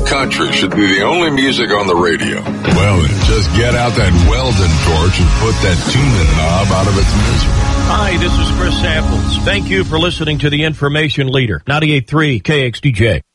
country should be the only music on the radio. Well, then, just get out that Weldon torch and put that tuning knob out of its misery. Hi, this is Chris Samples. Thank you for listening to the Information Leader, 98.3 KXDJ.